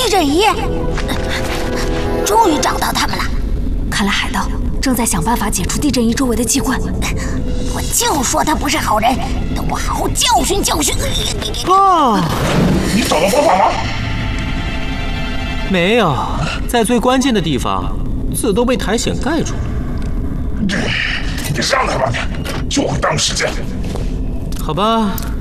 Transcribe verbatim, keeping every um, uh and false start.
地震仪，终于找到他们了。 看来海盗正在想办法解除地震仪周围的机关。 我就说他不是好人，等我好好教训教训。 啊！ 你找到方法了？ 没有，在最关键的地方，字都被苔藓盖住了。 你让开吧你，就会耽误时间。 好吧，